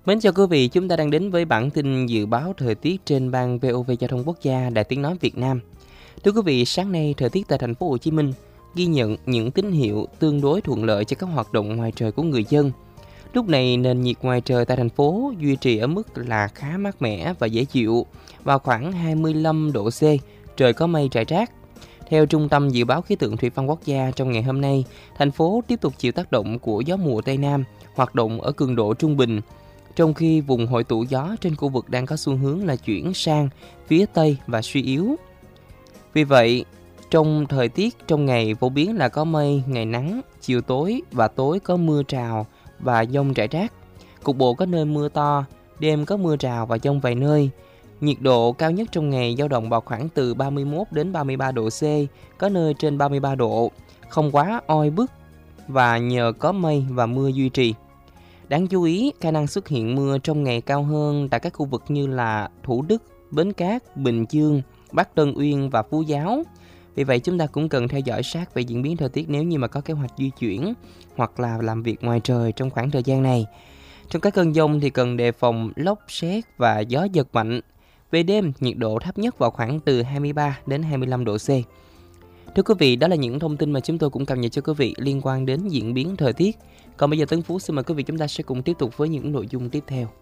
Mến chào quý vị, chúng ta đang đến với bản tin dự báo thời tiết trên ban VOV Giao thông Quốc gia Đài Tiếng nói Việt Nam. Thưa quý vị, sáng nay thời tiết tại thành phố Hồ Chí Minh ghi nhận những tín hiệu tương đối thuận lợi cho các hoạt động ngoài trời của người dân. Lúc này nền nhiệt ngoài trời tại thành phố duy trì ở mức là khá mát mẻ và dễ chịu, vào khoảng 25 độ C, trời có mây rải rác. Theo Trung tâm Dự báo Khí tượng Thủy văn Quốc gia, trong ngày hôm nay, thành phố tiếp tục chịu tác động của gió mùa Tây Nam, hoạt động ở cường độ trung bình, trong khi vùng hội tụ gió trên khu vực đang có xu hướng là chuyển sang phía Tây và suy yếu. Vì vậy, trong thời tiết trong ngày phổ biến là có mây, ngày nắng, chiều tối và tối có mưa rào và dông rải rác. Cục bộ có nơi mưa to, đêm có mưa rào và dông vài nơi. Nhiệt độ cao nhất trong ngày dao động vào khoảng từ 31 đến 33 độ C, có nơi trên 33 độ, không quá oi bức và nhờ có mây và mưa duy trì. Đáng chú ý, khả năng xuất hiện mưa trong ngày cao hơn tại các khu vực như là Thủ Đức, Bến Cát, Bình Dương, Bắc Tân Uyên và Phú Giáo. Vì vậy chúng ta cũng cần theo dõi sát về diễn biến thời tiết nếu như mà có kế hoạch di chuyển hoặc là làm việc ngoài trời trong khoảng thời gian này. Trong các cơn dông thì cần đề phòng lốc sét và gió giật mạnh. Về đêm, nhiệt độ thấp nhất vào khoảng từ 23 đến 25 độ C. Thưa quý vị, đó là những thông tin mà chúng tôi cũng cập nhật cho quý vị liên quan đến diễn biến thời tiết. Còn bây giờ Tấn Phú xin mời quý vị chúng ta sẽ cùng tiếp tục với những nội dung tiếp theo.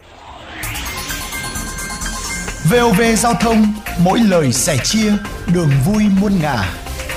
VOV Giao thông, mỗi lời sẻ chia, đường vui muôn ngả.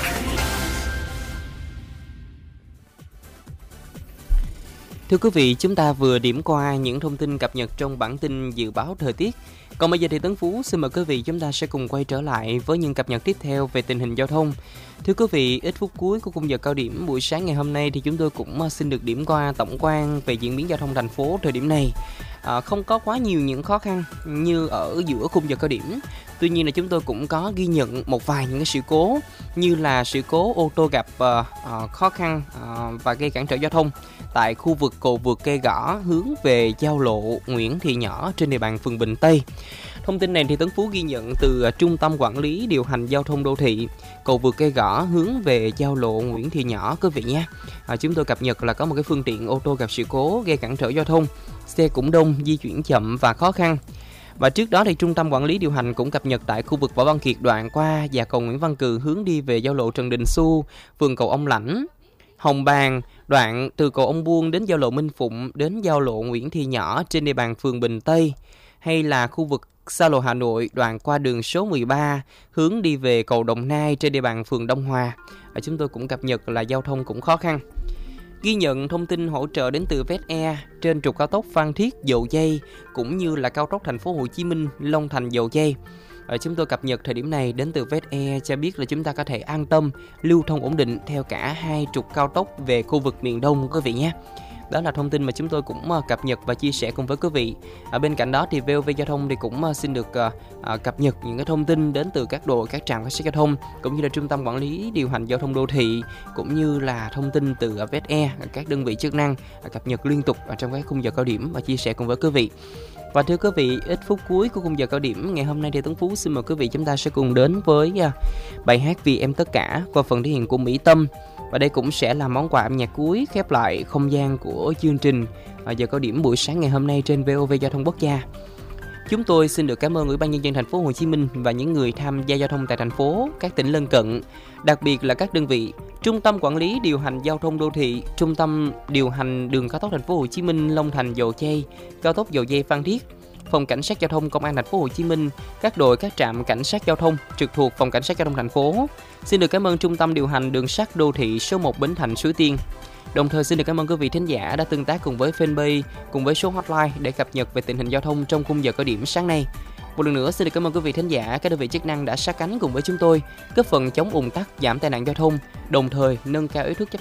Thưa quý vị, chúng ta vừa điểm qua những thông tin cập nhật trong bản tin dự báo thời tiết. Còn bây giờ thì Tấn Phú xin mời quý vị chúng ta sẽ cùng quay trở lại với những cập nhật tiếp theo về tình hình giao thông. Thưa quý vị, ít phút cuối của khung giờ cao điểm buổi sáng ngày hôm nay thì chúng tôi cũng xin được điểm qua tổng quan về diễn biến giao thông thành phố thời điểm này. Không có quá nhiều những khó khăn như ở giữa khung giờ cao điểm. Tuy nhiên là chúng tôi cũng có ghi nhận một vài những cái sự cố như là sự cố ô tô gặp khó khăn và gây cản trở giao thông tại khu vực cầu vượt Cây Gõ hướng về giao lộ Nguyễn Thị Nhỏ trên địa bàn phường Bình Tây. Thông tin này thì Tấn Phú ghi nhận từ Trung tâm Quản lý Điều hành Giao thông Đô thị, cầu vượt Cây Gõ hướng về giao lộ Nguyễn Thị Nhỏ quý vị nhé. Chúng tôi cập nhật là có một cái phương tiện ô tô gặp sự cố gây cản trở giao thông, xe cũng đông, di chuyển chậm và khó khăn. Và trước đó thì Trung tâm Quản lý Điều hành cũng cập nhật tại khu vực Võ Văn Kiệt đoạn qua và cầu Nguyễn Văn Cừ hướng đi về giao lộ Trần Đình Xu, phường cầu Ông Lãnh, Hồng Bàng, đoạn từ cầu Ông Buôn đến giao lộ Minh Phụng đến giao lộ Nguyễn Thị Nhỏ trên địa bàn phường Bình Tây, hay là khu vực xa lộ Hà Nội đoạn qua đường số 13 hướng đi về cầu Đồng Nai trên địa bàn phường Đông Hòa. Chúng tôi cũng cập nhật là giao thông cũng khó khăn. Ghi nhận thông tin hỗ trợ đến từ VETE trên trục cao tốc Phan Thiết Dầu Giây cũng như là cao tốc thành phố Hồ Chí Minh Long Thành Dầu Giây. Chúng tôi cập nhật thời điểm này đến từ VETE cho biết là chúng ta có thể an tâm lưu thông ổn định theo cả hai trục cao tốc về khu vực miền Đông quý vị nhé. Đó là thông tin mà chúng tôi cũng cập nhật và chia sẻ cùng với quý vị. Bên cạnh đó thì VOV Giao thông thì cũng xin được cập nhật những cái thông tin đến từ các đội, các trạm cảnh sát giao thông cũng như là Trung tâm Quản lý Điều hành Giao thông Đô thị cũng như là thông tin từ VETE, các đơn vị chức năng cập nhật liên tục ở trong các khung giờ cao điểm và chia sẻ cùng với quý vị. Và thưa quý vị, ít phút cuối của khung giờ cao điểm ngày hôm nay thì Tấn Phú xin mời quý vị chúng ta sẽ cùng đến với bài hát Vì Em Tất Cả qua phần thể hiện của Mỹ Tâm. Và đây cũng sẽ là món quà âm nhạc cuối khép lại không gian của chương trình giờ cao điểm buổi sáng ngày hôm nay trên VOV Giao thông Quốc gia. Chúng tôi xin được cảm ơn Ủy ban Nhân dân thành phố Hồ Chí Minh và những người tham gia giao thông tại thành phố, các tỉnh lân cận, đặc biệt là các đơn vị Trung tâm Quản lý Điều hành Giao thông Đô thị, Trung tâm Điều hành Đường cao tốc thành phố Hồ Chí Minh Long Thành Dầu Giây, cao tốc Dầu Giây Phan Thiết, Phòng Cảnh sát Giao thông Công an thành phố Hồ Chí Minh, các đội, các trạm cảnh sát giao thông trực thuộc Phòng Cảnh sát Giao thông thành phố. Xin được cảm ơn Trung tâm Điều hành Đường sắt Đô thị số 1 Bến Thành Suối Tiên. Đồng thời xin được cảm ơn quý vị thính giả đã tương tác cùng với fanpage, cùng với số hotline để cập nhật về tình hình giao thông trong khung giờ cao điểm sáng nay. Một lần nữa xin được cảm ơn quý vị thính giả, các đơn vị chức năng đã sát cánh cùng với chúng tôi, góp phần chống ùn tắc, giảm tai nạn giao thông, đồng thời nâng cao ý thức chấp